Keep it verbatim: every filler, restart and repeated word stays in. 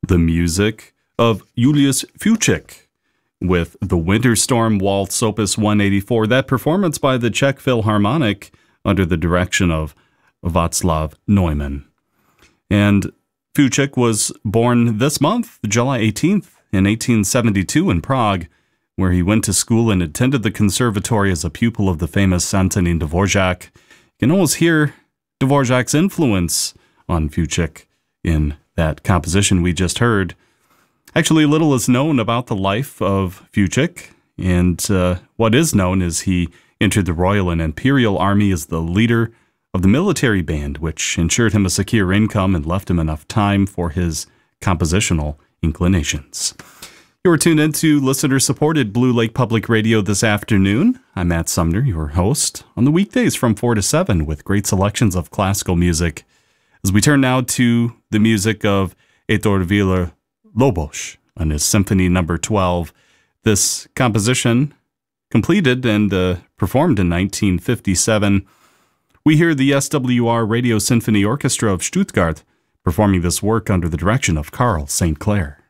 the music of Julius Fučík with the Winter Storm Waltz Opus one eighty-four, that performance by the Czech Philharmonic under the direction of Václav Neumann. And Fučík was born this month, July eighteenth, in eighteen seventy-two in Prague, where he went to school and attended the conservatory as a pupil of the famous Antonín Dvořák. You can almost hear Dvořák's influence on Fučík in that composition we just heard. Actually, little is known about the life of Fučík, and uh, what is known is he entered the Royal and Imperial Army as the leader of the military band, which ensured him a secure income and left him enough time for his compositional inclinations. You're tuned into listener-supported Blue Lake Public Radio this afternoon. I'm Matt Sumner, your host, on the weekdays from four to seven with great selections of classical music. As we turn now to the music of Héctor Villa-Lobos on his Symphony Number twelve. This composition, completed and uh, performed in nineteen fifty-seven, we hear the S W R Radio Symphony Orchestra of Stuttgart performing this work under the direction of Carl Saint Clair.